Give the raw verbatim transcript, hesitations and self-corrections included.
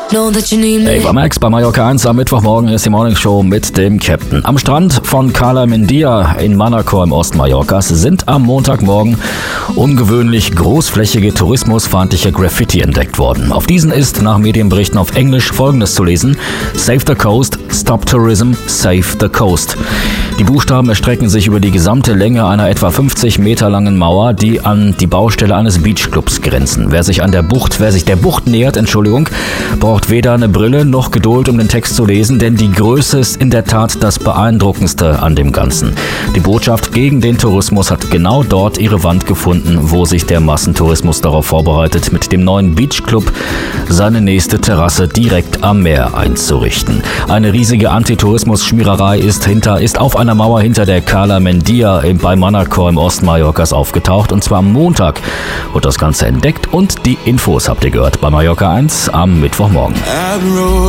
Know that you need me. Ava Max bei Mallorca eins. Am Mittwochmorgen ist die Morning Show mit dem Captain. Am Strand von Cala Mendia in Manacor im Osten Mallorcas sind am Montagmorgen ungewöhnlich großflächige tourismusfeindliche Graffiti entdeckt worden. Auf diesen ist nach Medienberichten auf Englisch Folgendes zu lesen: Save the Coast, Stop Tourism, Save the Coast. Die Buchstaben erstrecken sich über die gesamte Länge einer etwa fünfzig Meter langen Mauer, die an die Baustelle eines Beachclubs grenzen. Wer sich an der Bucht, wer sich der Bucht nähert, Entschuldigung, braucht weder eine Brille noch Geduld, um den Text zu lesen, denn die Größe ist in der Tat das Beeindruckendste an dem Ganzen. Die Botschaft gegen den Tourismus hat genau dort ihre Wand gefunden, wo sich der Massentourismus darauf vorbereitet, mit dem neuen Beachclub seine nächste Terrasse direkt am Meer einzurichten. Eine riesige Antitourismus-Schmiererei ist hinter, ist auf einer Mauer hinter der Cala Mendia bei Manacor im Osten Mallorcas aufgetaucht, und zwar am Montag wird das Ganze entdeckt, und die Infos habt ihr gehört bei Mallorca eins am Mittwochmorgen.